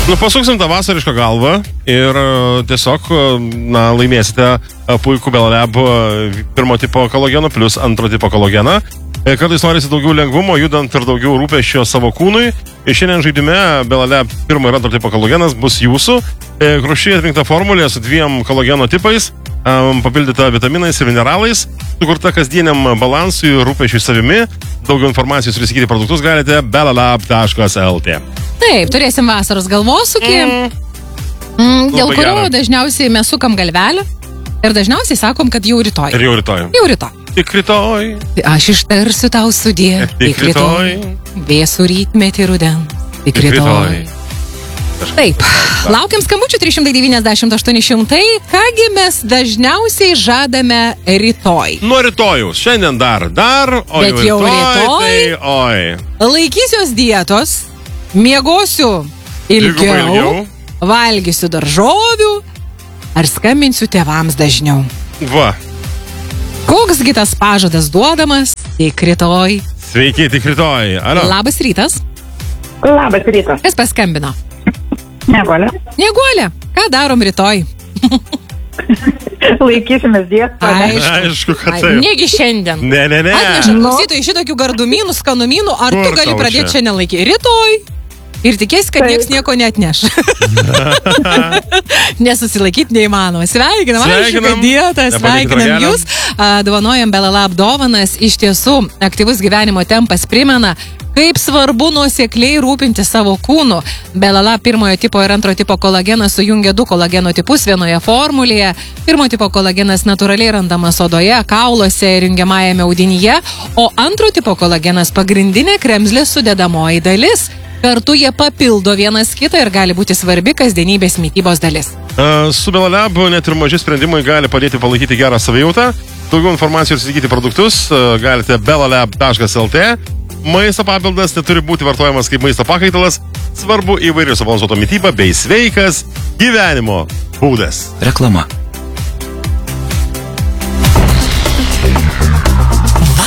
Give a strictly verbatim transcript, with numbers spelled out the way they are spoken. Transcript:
Nu, pasuksim tą vasarišką galvą ir tiesiog, na, laimėsite puikų Belalab pirmo tipo kolageno plus antro tipo kolageną. Kartais norisi daugiau lengvumo, judant ir daugiau rūpesčio savo kūnui. Ir šiandien žaidime Belalab pirmo ir antro tipo kolagenas bus jūsų. Kruopščiai atrinkta formulė su dviem kolageno tipais, papildyta vitaminais ir mineralais, sukurta kasdieniam balansui ir rūpesčiui savimi. Daugiau informacijos ir įsigyti produktus galite belalab taškas lt. Taip, turėsim vasaros galvosūkį, mm. Mm, dėl Labai kurio gera. dažniausiai mes sukam galvelį ir dažniausiai sakom, kad jau rytoj. Ir jau rytoj. Jau rytoj. Tik rytoj. Aš ištarsiu tau sudie, Tik rytoj. Vėsų rytmetį rudens, tik rytoj. Taip, laukiam skambučių trys šimtai devyniasdešimt aštuoni šimtai. Kągi mes dažniausiai žadame rytoj? Nuo rytojaus. Šiandien dar, dar, o Bet jau rytoj, rytoj? tai oi. Laikysiuos dietos, miegosiu Dvigubai ilgiau, ilgiau. valgysiu daržovių ar skambinsiu tėvams dažniau. Va. Koksgi tas pažadas duodamas, tik rytoj. Sveiki, tik rytoj. Alio. Labas rytas. Labas rytas. Kas paskambino? Negolė. Neguolė, ką darom rytoj? Laikysimės dietų. Aišku. Aišku, kad Ai, taip. Negi šiandien. Ne, ne, ne. Atneša Nu. klausytojai šitokių gardumynų, skanumynų, ar Kur tu gali tau pradėti čia? šiandien laikyti? Rytoj. Ir tikėsi, kad Taip. nieks nieko neatneš. Nesusilaikyti neįmanoma. Sveikinam, aišku, Sveikinam. kad dietą, Nepalikit sveikinam ragelio. jūs. A, Dovanojam Belalab dovanas. Iš tiesų, aktyvus gyvenimo tempas primena, kaip svarbu nuosekliai rūpinti savo kūnu. Belalab pirmojo tipo ir antro tipo kolagenas sujungia du kolageno tipus vienoje formulėje. Pirmo tipo kolagenas natūraliai randamas odoje, kauluose ir jungiamajame audinyje, o antro tipo kolagenas pagrindinė kremzlės sudedamoji dalis. Kartu jie papildo vienas kitą ir gali būti svarbi kasdienybės mitybos dalis. Uh, Su Belalab net ir maži sprendimai gali padėti palaikyti gerą savijautą. Daugiau informacijos ir įsigyti produktus uh, galite belalab taškas lt. Maisto papildas neturi būti vartojamas kaip maisto pakaitalas. Svarbu įvairių subalansuoto mityba bei sveikas gyvenimo būdas. Reklama.